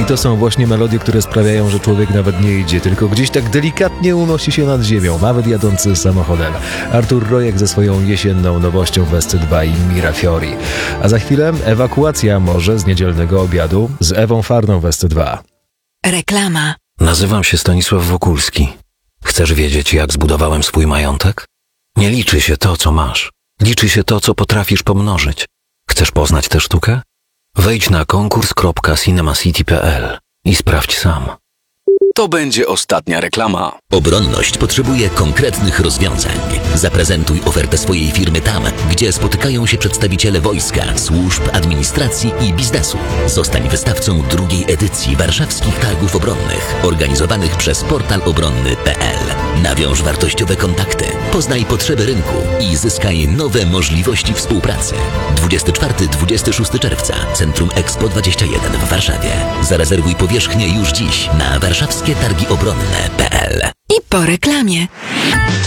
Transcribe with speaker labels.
Speaker 1: to są właśnie melodie, które sprawiają, że człowiek nawet nie idzie, tylko gdzieś tak delikatnie unosi się nad ziemią, nawet jadący samochodem. Artur Rojek ze swoją jesienną nowością w SC2 i Mirafiori. A za chwilę ewakuacja może z niedzielnego obiadu z Ewą Farną w SC2.
Speaker 2: Reklama.
Speaker 3: Nazywam się Stanisław Wokulski. Chcesz wiedzieć, jak zbudowałem swój majątek? Nie liczy się to, co masz. Liczy się to, co potrafisz pomnożyć. Chcesz poznać tę sztukę? Wejdź na konkurs.cinemacity.pl i sprawdź sam.
Speaker 4: To będzie ostatnia reklama.
Speaker 5: Obronność potrzebuje konkretnych rozwiązań. Zaprezentuj ofertę swojej firmy tam, gdzie spotykają się przedstawiciele wojska, służb, administracji i biznesu. Zostań wystawcą drugiej edycji Warszawskich Targów Obronnych, organizowanych przez portal obronny.pl. Nawiąż wartościowe kontakty, poznaj potrzeby rynku i zyskaj nowe możliwości współpracy. 24-26 czerwca, Centrum Expo 21 w Warszawie. Zarezerwuj powierzchnię już dziś na warszawskietargiobronne.pl.
Speaker 2: I po reklamie.